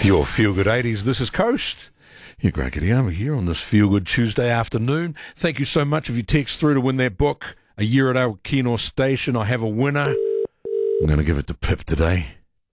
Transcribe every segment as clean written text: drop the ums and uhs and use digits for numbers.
With your Feel Good 80s, this is Coast. You're Grant Kitayama here on this Feel Good Tuesday afternoon. Thank you so much if you text through to win that book, A Year at Awakenor Station. I have a winner. I'm going to give it to Pip today.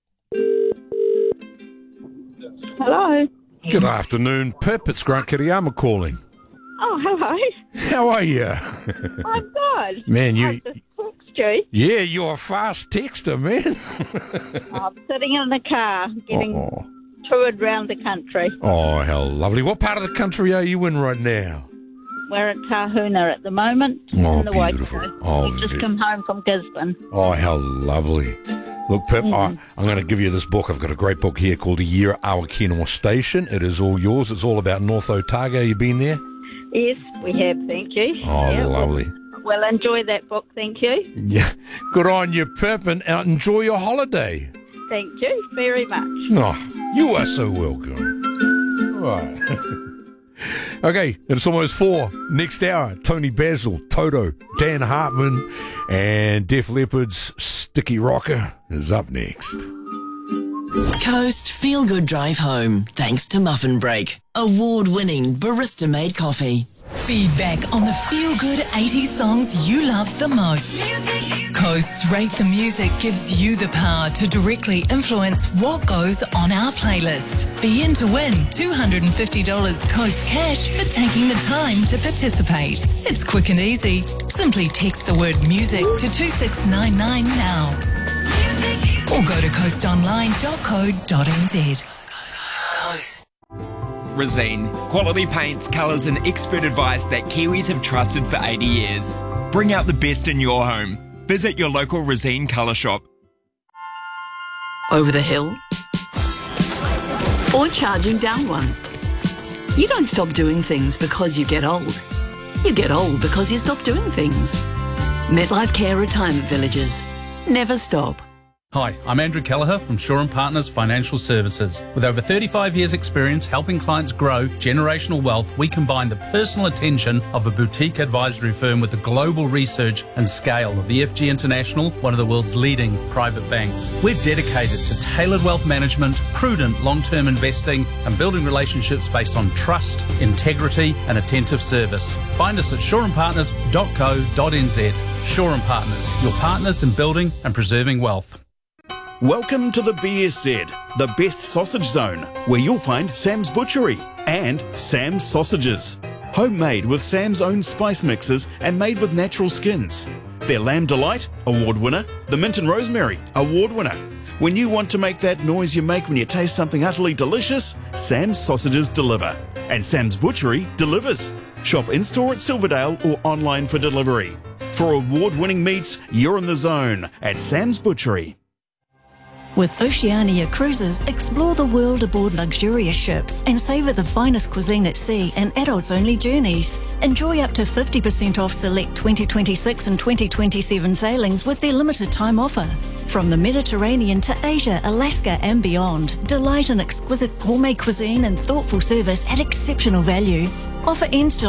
Hello. Good afternoon, Pip. It's Grant Kitayama calling. Oh, hello. How are you? I'm good. Man, How's this talk, Stu? Yeah, you're a fast texter, man. I'm sitting in the car getting toured round the country. Oh, how lovely. What part of the country are you in right now? We're at Tahuna at the moment. Oh, in the beautiful. Waikato. Oh, We've just come home from Gisborne. Oh, how lovely. Look, Pip, I'm going to give you this book. I've got a great book here called A Year at Awakenor Station. It is all yours. It's all about North Otago. You been there? Yes, we have, thank you. Oh, yeah, lovely. We'll enjoy that book, thank you. Yeah, good on you, Pip, and enjoy your holiday. Thank you very much. Oh, you are so welcome. All right. Okay, it's almost 4. Next hour, Tony Basil, Toto, Dan Hartman, and Def Leppard's Sticky Rocker is up next. Coast Feel Good Drive Home, thanks to Muffin Break, award-winning barista-made coffee. Feedback on the feel-good 80s songs you love the most. Coast's Rate the Music gives you the power to directly influence what goes on our playlist. Be in to win $250 Coast cash for taking the time to participate. It's quick and easy. Simply text the word music to 2699 now. Or go to coastonline.co.nz. Resene. Quality paints, colours and expert advice that Kiwis have trusted for 80 years. Bring out the best in your home. Visit your local Resene colour shop. Over the hill? Or charging down one? You don't stop doing things because you get old. You get old because you stop doing things. MetLife Care Retirement Villages. Never stop. Hi, I'm Andrew Kelleher from Shaw & Partners Financial Services. With over 35 years' experience helping clients grow generational wealth, we combine the personal attention of a boutique advisory firm with the global research and scale of EFG International, one of the world's leading private banks. We're dedicated to tailored wealth management, prudent long-term investing, and building relationships based on trust, integrity, and attentive service. Find us at shawandpartners.co.nz. Shaw & Partners, your partners in building and preserving wealth. Welcome to the BSZ, the best sausage zone, where you'll find Sam's Butchery and Sam's Sausages. Homemade with Sam's own spice mixes and made with natural skins. Their Lamb Delight, award winner. The Mint and Rosemary, award winner. When you want to make that noise you make when you taste something utterly delicious, Sam's Sausages deliver. And Sam's Butchery delivers. Shop in-store at Silverdale or online for delivery. For award-winning meats, you're in the zone at Sam's Butchery. With Oceania Cruises, explore the world aboard luxurious ships and savour the finest cuisine at sea and adults-only journeys. Enjoy up to 50% off select 2026 and 2027 sailings with their limited time offer. From the Mediterranean to Asia, Alaska and beyond, delight in exquisite gourmet cuisine and thoughtful service at exceptional value. Offer ends